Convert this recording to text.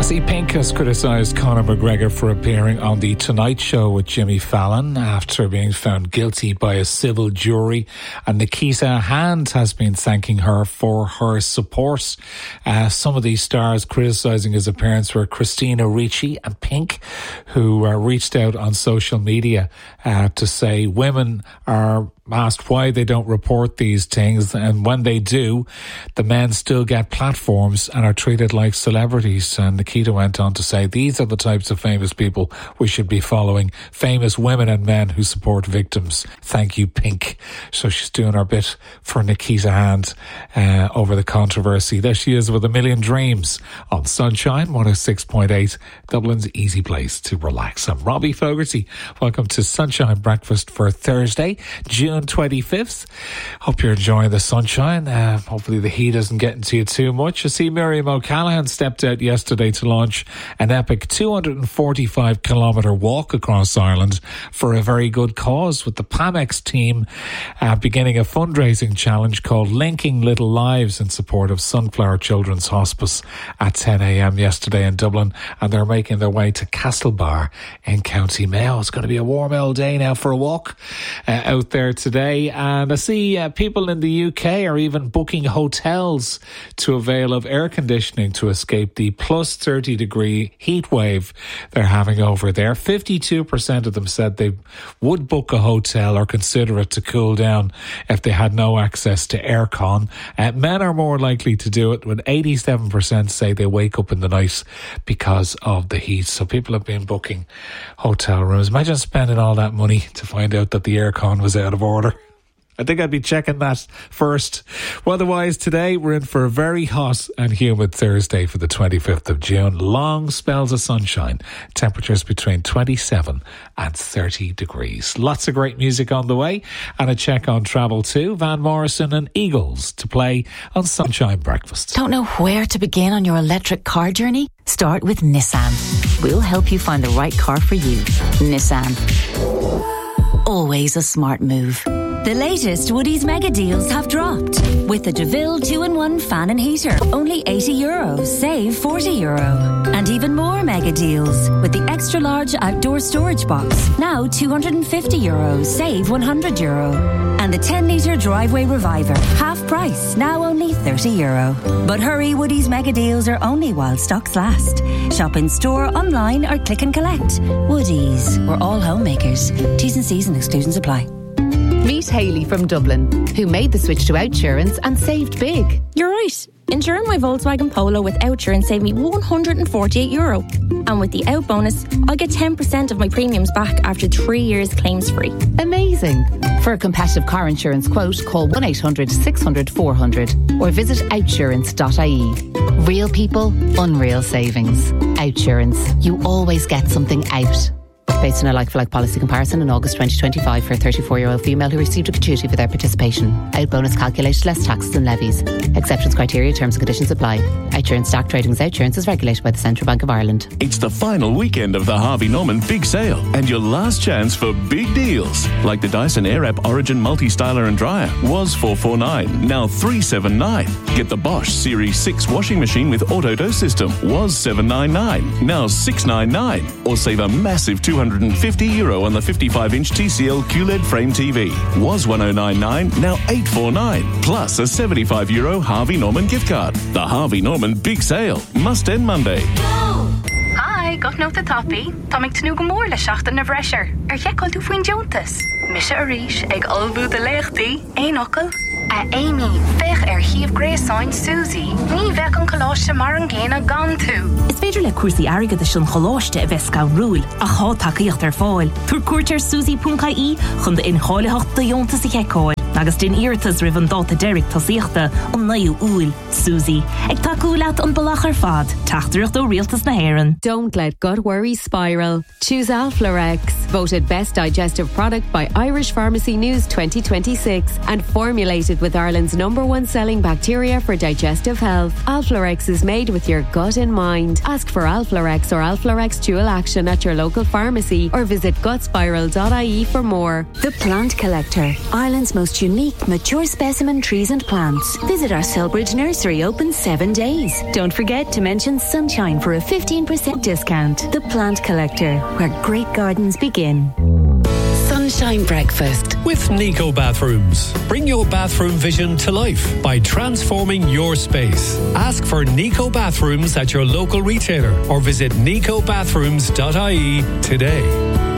See, Pink has criticised Conor McGregor for appearing on The Tonight Show with Jimmy Fallon after being found guilty by a civil jury, and Nikita Hand has been thanking her for her support. Some of these stars criticising his appearance were Christina Ricci and Pink, who reached out on social media to say women are asked why they don't report these things, and when they do, the men still get platforms and are treated like celebrities. And Nikita went on to say, these are the types of famous people we should be following, famous women and men who support victims. Thank you, Pink. So she's doing her bit for Nikita Hand over the controversy. There she is with A Million Dreams on Sunshine 106.8, Dublin's easy place to relax. I'm Robbie Fogarty. Welcome to Sunshine Breakfast for Thursday, June 25th. Hope you're enjoying the sunshine. Hopefully the heat isn't getting to you too much. I see Miriam O'Callaghan stepped out yesterday to launch an epic 245-kilometre walk across Ireland for a very good cause, with the Pamex team beginning a fundraising challenge called Linking Little Lives in support of Sunflower Children's Hospice at 10 a.m. yesterday in Dublin, and they're making their way to Castlebar in County Mayo. It's going to be a warm old day now for a walk out there today, and I see people in the UK are even booking hotels to avail of air conditioning to escape the plus 30 degree heat wave they're having over there. 52% of them said they would book a hotel or consider it to cool down if they had no access to aircon. Men are more likely to do it, with 87% say they wake up in the night because of the heat. So people have been booking hotel rooms. Imagine spending all that money to find out that the aircon was out of order. I think I'd be checking that first. Otherwise, today we're in for a very hot and humid Thursday for the 25th of June. Long spells of sunshine. Temperatures between 27 and 30 degrees. Lots of great music on the way. And a check on travel too. Van Morrison and Eagles to play on Sunshine Breakfast. Don't know where to begin on your electric car journey? Start with Nissan. We'll help you find the right car for you. Nissan. Always a smart move. The latest Woodies mega deals have dropped. With the DeVille 2-in-1 fan and heater, only €80, save €40. And even more mega deals with the extra large outdoor storage box, now €250, save €100. And the 10-litre driveway reviver, half price, now only €30. But hurry, Woodies mega deals are only while stocks last. Shop in store, online or click and collect. Woodies, we're all homemakers. T's and C's and exclusions apply. Meet Hayley from Dublin, who made the switch to Outsurance and saved big. You're right. Insuring my Volkswagen Polo with Outsurance saved me €148. And with the Out bonus, I'll get 10% of my premiums back after 3 years claims free. Amazing. For a competitive car insurance quote, call 1-800-600-400 or visit outsurance.ie. Real people, unreal savings. Outsurance. You always get something out. Based on a like-for-like policy comparison in August 2025 for a 34-year-old female who received a gratuity for their participation. Out bonus calculated less taxes and levies. Exceptions, criteria, terms and conditions apply. Outsurance Stock Trading as Outsurance is regulated by the Central Bank of Ireland. It's the final weekend of the Harvey Norman Big Sale and your last chance for big deals. Like the Dyson Airwrap Origin Multi-Styler and Dryer was $449, now $379. Get the Bosch Series 6 washing machine with auto-dose system was $799, now $699. Or save a massive €250 on the 55-inch TCL QLED frame TV. Was $1099, now $849. Plus a €75 Harvey Norman gift card. The Harvey Norman Big Sale must end Monday. Hi, got no the toppy. Tommy to nu gemoor le shacht na bresher. Jekol du fuin jontes. Misha Arish, eg albu de lechti. Ein okkel. Amy, veg hief Grace sign Susie. Ni vek an kolosje mar an gena gan tu. Is féidir le cuasaí airgid a sin choláiste a bheits gan rúil a chá takeíocht ar fáil. Tuair cuairtear Susie.ie chun de inchaileacht do diontas I cheicáil. Agus din iartas rivan dáta Derek tasíochta an naú úil. Susie, ag takeúlaat an balach ar fad. Tachtúireacht ó rialtas na hÉireann. Don't let gut worry spiral. Choose Alpharex, voted best digestive product by Irish Pharmacy News 2026 and formulated with Ireland's #1 selling bacteria for digestive health. Alpharex is made with your gut in mind. Ask for Alpharex or Alpharex Dual Action at your local pharmacy or visit gutspiral.ie for more. The Plant Collector, Ireland's most unique, mature specimen trees and plants. Visit our Selbridge nursery, open 7 days. Don't forget to mention Sunshine for a 15% discount. The Plant Collector, where great gardens begin. Sunshine Breakfast with Nico Bathrooms. Bring your bathroom vision to life by transforming your space. Ask for Nico Bathrooms at your local retailer or visit nicobathrooms.ie today.